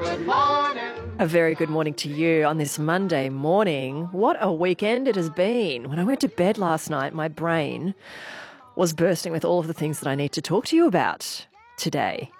A very good morning to you on this Monday morning. What a weekend it has been. When I went to bed last night, my brain was bursting with all of the things that I need to talk to you about today.